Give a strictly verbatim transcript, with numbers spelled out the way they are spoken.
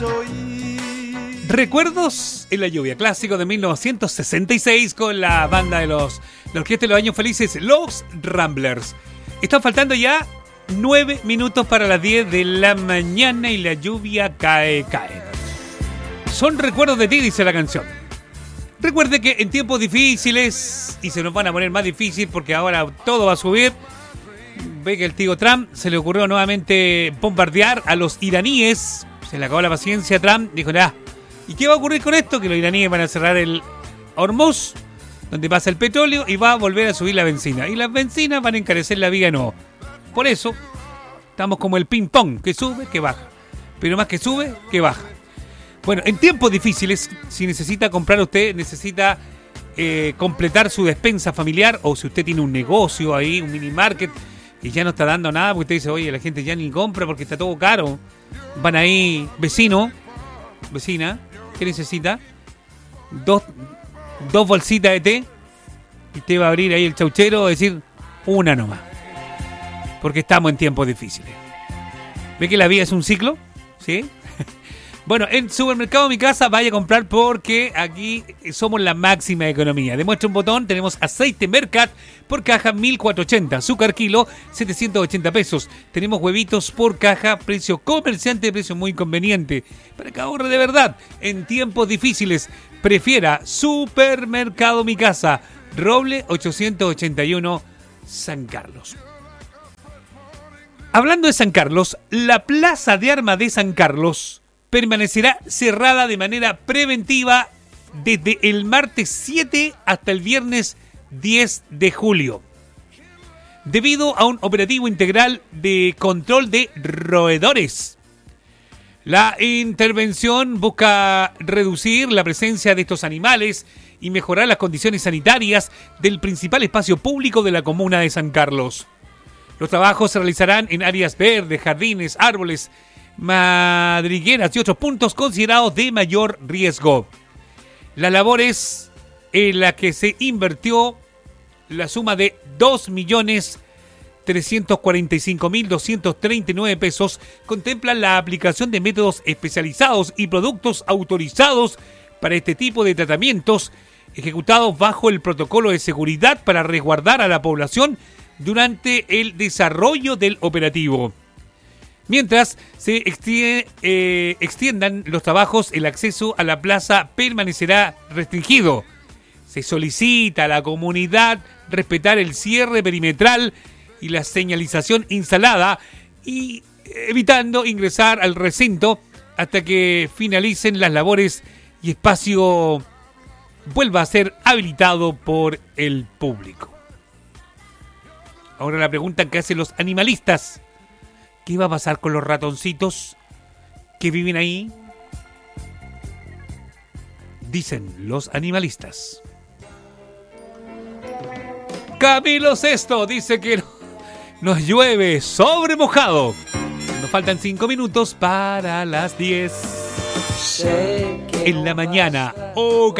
Recuerdos en la lluvia, clásico de mil novecientos sesenta y seis con la banda de los, la orquesta de los años felices, los Ramblers. Están faltando ya nueve minutos para las diez de la mañana y la lluvia cae, cae. Son recuerdos de ti, dice la canción. Recuerde que en tiempos difíciles, y se nos van a poner más difícil porque ahora todo va a subir, ve que el tío Trump se le ocurrió nuevamente bombardear a los iraníes. Se le acabó la paciencia a Trump, dijo, ya. ¿Y qué va a ocurrir con esto? Que los iraníes van a cerrar el Hormuz, donde pasa el petróleo, y va a volver a subir la benzina. Y las bencinas van a encarecer la vida de nuevo. Por eso, estamos como el ping-pong, que sube, que baja. Pero más que sube, que baja. Bueno, en tiempos difíciles, si necesita comprar usted, necesita eh, completar su despensa familiar, o si usted tiene un negocio ahí, un mini market, y ya no está dando nada, porque usted dice, oye, la gente ya ni compra porque está todo caro. Van ahí, vecino, vecina, ¿qué necesita? Dos, dos bolsitas de té, y usted va a abrir ahí el chauchero y decir, una nomás. Porque estamos en tiempos difíciles. ¿Ve que la vida es un ciclo? ¿Sí? Bueno, en Supermercado Mi Casa vaya a comprar porque aquí somos la máxima economía. Demuestra un botón, tenemos aceite Mercat por caja mil cuatrocientos ochenta, azúcar kilo setecientos ochenta pesos. Tenemos huevitos por caja, precio comerciante, precio muy conveniente. Para que ahorre de verdad en tiempos difíciles, prefiera Supermercado Mi Casa, Roble ochocientos ochenta y uno, San Carlos. Hablando de San Carlos, la Plaza de Armas de San Carlos permanecerá cerrada de manera preventiva desde el martes siete hasta el viernes diez de julio. Debido a un operativo integral de control de roedores. La intervención busca reducir la presencia de estos animales y mejorar las condiciones sanitarias del principal espacio público de la comuna de San Carlos. Los trabajos se realizarán en áreas verdes, jardines, árboles, madrigueras y otros puntos considerados de mayor riesgo. Las labores en las que se invirtió la suma de dos millones trescientos cuarenta y cinco mil doscientos treinta y nueve pesos contemplan la aplicación de métodos especializados y productos autorizados para este tipo de tratamientos ejecutados bajo el protocolo de seguridad para resguardar a la población durante el desarrollo del operativo. Mientras se extiende, eh, extiendan los trabajos, el acceso a la plaza permanecerá restringido. Se solicita a la comunidad respetar el cierre perimetral y la señalización instalada y evitando ingresar al recinto hasta que finalicen las labores y espacio vuelva a ser habilitado por el público. Ahora la pregunta que hacen los animalistas: ¿qué va a pasar con los ratoncitos que viven ahí? Dicen los animalistas. Camilo Sesto dice que nos llueve sobre mojado. Nos faltan cinco minutos para las diez. En la mañana. Oh,